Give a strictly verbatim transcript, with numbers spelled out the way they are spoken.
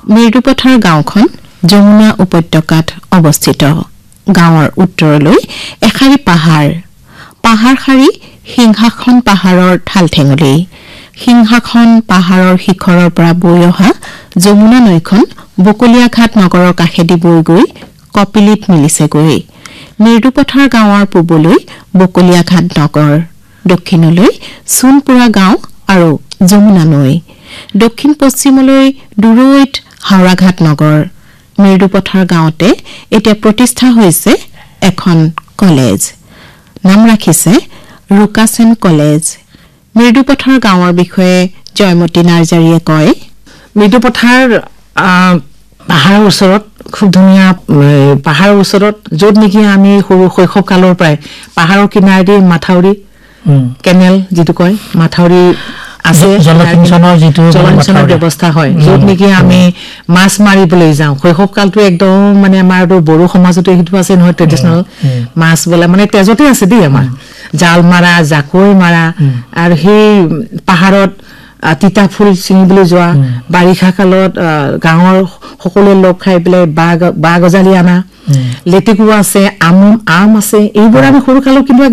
মিৰ্দুপথাৰ গাঁওখন যমুনা উপত্যকাত অৱস্থিত গাঁৱৰ উত্তৰলৈ এখাৰী পাহাৰ পাহাৰ খাৰী সিংহাসন পাহাৰৰ ঠালঠেঙুলি সিংহাসন পাহাৰৰ শিখৰৰ পৰা বৈ অহা যমুনা নৈখন বকলিয়াঘাট নগৰৰ কাষেদি বৈ গৈ কপিলিত মিলিছেগৈ মিৰ্দুপথাৰ গাঁৱৰ পূবলৈ বকলিয়াঘাট নগৰ দক্ষিণলৈ সোণপুৰা গাঁও আৰু যমুনা নৈ দক্ষিণ পশ্চিমলৈ দূৰৈত হাওৰাঘাট নগৰ মিৰ্দুপথাৰ গাঁৱতে এতিয়া প্ৰতিষ্ঠা হৈছে এখন কলেজ নাম ৰাখিছে ৰুকাছেন কলেজ মিৰ্দুপথাৰ গাঁৱৰ বিষয়ে জয়মতী নাৰ্জাৰীয়ে কয় মিৰ্দুপথাৰ পাহাৰৰ ওচৰত খুব ধুনীয়া পাহাৰৰ ওচৰত য'ত নেকি আমি সৰু শৈশৱ কালৰ পৰাই পাহাৰৰ কিনাৰেদি মাথাউৰি কেনেল যেটো কয় মাথাউৰি আছে জলসিঞ্চনৰ যেটো জলসিঞ্চনৰ ব্যৱস্থা হয় য'ত নেকি আমি মাছ মাৰিবলৈ যাওঁ শৈশৱ কালটো একদম মানে আমাৰ বড়ো সমাজতো সেইটো আছে নহয় ট্ৰেডিশনাল মাছ বলা মানে তেজতে আছে দেই আমাৰ জাল মাৰা জাকৈ মাৰা আৰু সেই পাহাৰত তিতা ফুল চিঙিবলৈ যোৱা বাৰিষা কালত গাঁৱৰ সকলোৱে লগ খাই পেলাই বাঘ বাঘ গজালি আনা লেটেকু আছে আম আম আছে এইবোৰ আমি সৰু কালত কিন্তু